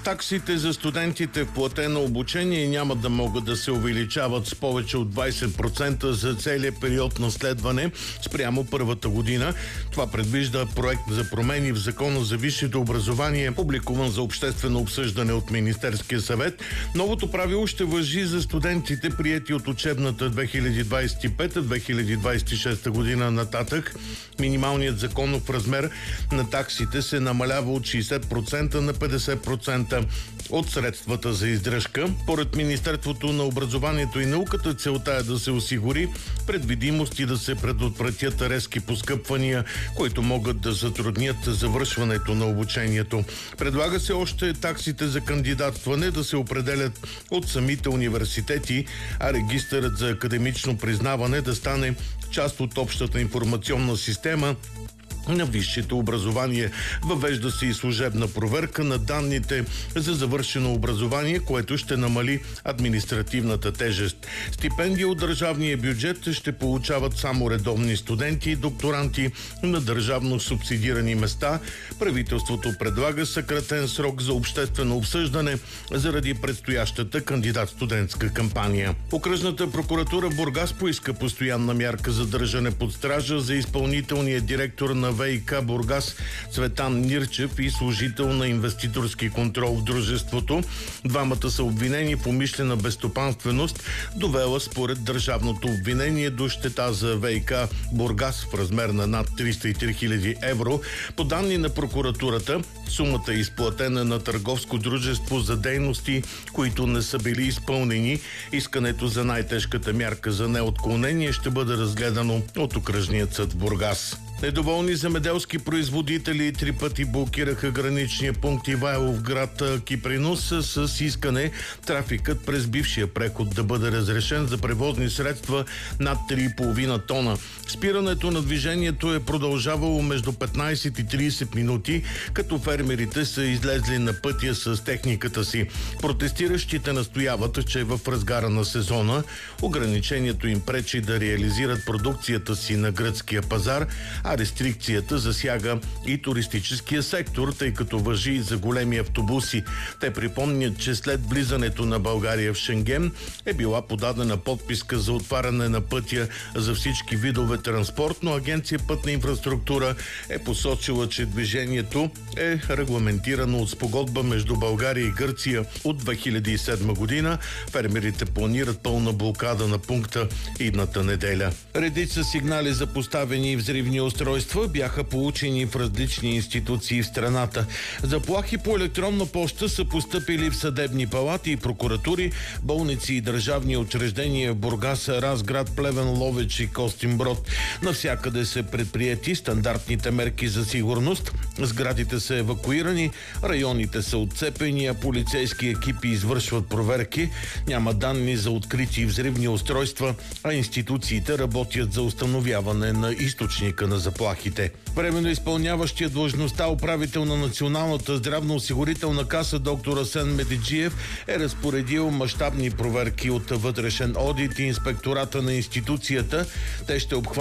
Таксите за студентите в платено обучение няма да могат да се увеличават с повече от 20% за целия период на следване спрямо първата година. Това предвижда проект за промени в Закона за висшето образование, публикуван за обществено обсъждане от Министерския съвет. Новото правило ще важи за студентите, приети от учебната 2025-2026 година нататък. Минималният законов размер на таксите се намалява от 60% на 50% от средствата за издръжка. Поред Министерството на образованието и науката целта е да се осигури предвидимост и да се предотвратят резки поскъпвания, които могат да затруднят завършването на обучението. Предлага се още таксите за кандидатстване да се определят от самите университети, а регистърът за академично признаване да стане част от общата информационна система на висшето образование. Въвежда се и служебна проверка на данните за завършено образование, което ще намали административната тежест. Стипендии от държавния бюджет ще получават само редовни студенти и докторанти на държавно субсидирани места. Правителството предлага съкратен срок за обществено обсъждане заради предстоящата кандидат-студентска кампания. Окръжната прокуратура в Бургас поиска постоянна мярка за държане под стража за изпълнителния директор на ВиК Бургас Цветан Нирчев и служител на инвеститорски контрол в дружеството. Двамата са обвинени в умишлена безстопанственост, довела според държавното обвинение до щета за ВиК Бургас в размер на над 303 000 евро. По данни на прокуратурата, сумата е изплатена на търговско дружество за дейности, които не са били изпълнени. Искането за най-тежката мярка за неотклонение ще бъде разгледано от окръжният съд в Бургас. Недоволни земеделски производители 3 пъти блокираха граничния пункт Ивайловград Кипринус с искане трафикът през бившия преход да бъде разрешен за превозни средства над 3,5 тона. Спирането на движението е продължавало между 15 и 30 минути, като фермерите са излезли на пътя с техниката си. Протестиращите настояват, че в разгара на сезона ограничението им пречи да реализират продукцията си на гръцкия пазар, а рестрикцията засяга и туристическия сектор, тъй като важи и за големи автобуси. Те припомнят, че след влизането на България в Шенген е била подадена подписка за отваряне на пътя за всички видове транспорт, но Агенция Пътна инфраструктура е посочила, че движението е регламентирано от спогодба между България и Гърция от 2007 година. Фермерите планират пълна блокада на пункта идната неделя. Редица сигнали за поставени взривни устройства бяха получени в различни институции в страната. Заплахи по електронна поща са постъпили в съдебни палати и прокуратури, болници и държавни учреждения в Бургас, Разград, Плевен, Ловеч и Костинброд. Навсякъде са предприети стандартните мерки за сигурност. Сградите са евакуирани, районите са отцепени, а полицейски екипи извършват проверки. Няма данни за открити взривни устройства, а институциите работят за установяване на източника на заплахите. Временно изпълняващия длъжността управител на Националната здравноосигурителна каса доктор Асен Медиджиев е разпоредил мащабни проверки от вътрешен одит и инспектората на институцията. Те ще обхванат